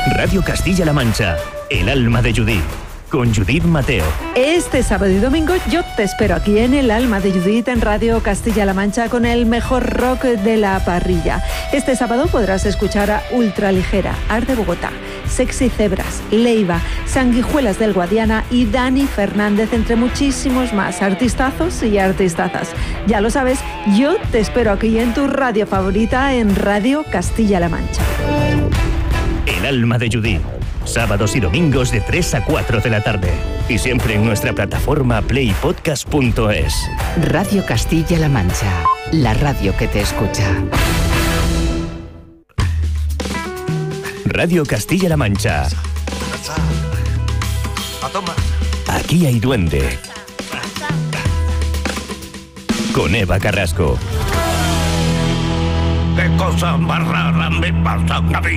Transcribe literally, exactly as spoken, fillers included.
Radio Castilla-La Mancha, El alma de Judith, con Judith Mateo. Este sábado y domingo yo te espero aquí en El alma de Judith en Radio Castilla-La Mancha con el mejor rock de la parrilla. Este sábado podrás escuchar a Ultraligera, Art de Bogotá, Sexy Zebras, Leiva, Sanguijuelas del Guadiana y Dani Fernández, entre muchísimos más artistazos y artistazas. Ya lo sabes, yo te espero aquí en tu radio favorita en Radio Castilla-La Mancha. El alma de Judith, sábados y domingos de tres a cuatro de la tarde. Y siempre en nuestra plataforma play podcast punto es. Radio Castilla-La Mancha, la radio que te escucha. Radio Castilla-La Mancha. Aquí hay duende. Con Eva Carrasco. ¿Qué cosa más rara me pasa a mí?